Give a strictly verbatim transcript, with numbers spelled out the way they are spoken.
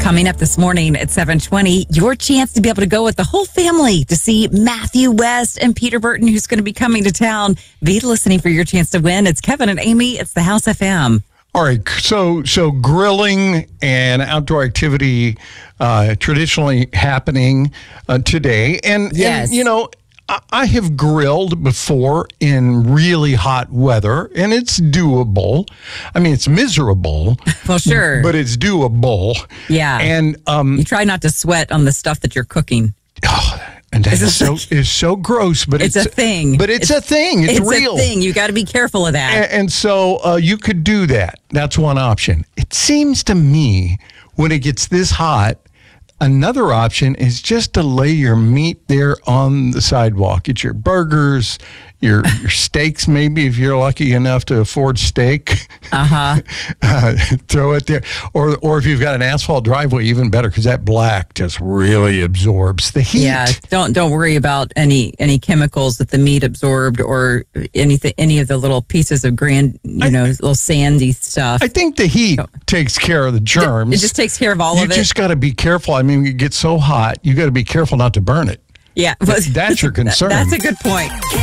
Coming up this morning at seven twenty, your chance to be able to go with the whole family to see Matthew West and Peter Burton, who's going to be coming to town. Be listening for your chance to win. It's Kevin and Amy. It's the House F M. All right, so so grilling and outdoor activity uh, traditionally happening uh, today, and, Yes. and you know, I, I have grilled before in really hot weather, and it's doable. I mean, it's miserable, Well, sure. but it's doable. Yeah. And um, You try not to sweat on the stuff that you're cooking. oh, and that It's is so like- is so gross, but It's it's, a thing. But it's, It's- a thing. It's, It's real. a thing. You got to be careful of that. And, and so uh, you could do that. That's one option. It seems to me when it gets this hot, another option is just to lay your meat there on the sidewalk. Get your burgers, your, your steaks, maybe if you're lucky enough to afford steak. Uh-huh. uh, throw it there. Or, or if you've got an asphalt driveway, even better, because that black just really absorbs the heat. Yeah, don't don't worry about any any chemicals that the meat absorbed or anything, any of the little pieces of grand, you know, little sandy stuff. I think the heat takes care of the germs. It just takes care of all you of it. just got to be careful. I mean, it gets so hot, you got to be careful not to burn it. Yeah, That's your concern. That's a good point.